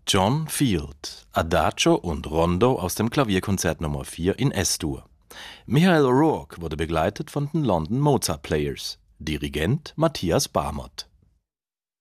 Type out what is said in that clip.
John Field, Adagio und Rondo aus dem Klavierkonzert Nummer 4 in S-Dur. Michael O'Rourke wurde begleitet von den London Mozart Players, Dirigent Matthias Barmot.